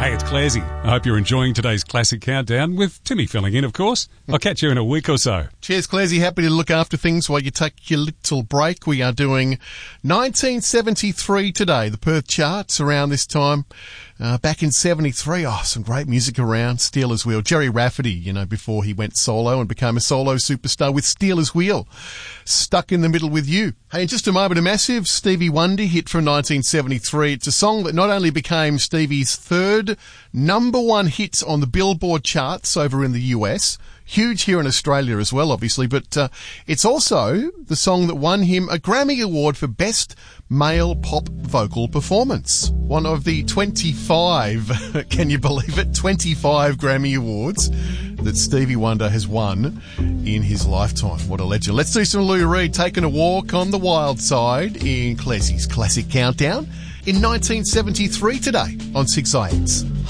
Hey, it's Clarsy. I hope you're enjoying today's Classic Countdown with Timmy filling in, of course. I'll catch you in a week or so. Cheers, Clarsy. Happy to look after things while you take your little break. We are doing 1973 today, the Perth charts around this time. Back in 73, some great music around. Steelers Wheel. Jerry Rafferty, before he went solo and became a solo superstar with Steelers Wheel. Stuck in the Middle with You. Hey, in just a moment, a massive Stevie Wonder hit from 1973. It's a song that not only became Stevie's third number one hit on the Billboard charts over in the US, huge here in Australia as well, obviously, but it's also the song that won him a Grammy Award for Best Male Pop Vocal Performance. One of the 25, can you believe it, 25 Grammy Awards that Stevie Wonder has won in his lifetime. What a legend. Let's do some Lou Reed taking a walk on the wild side in Classy's Classic Countdown in 1973 today on 6IX.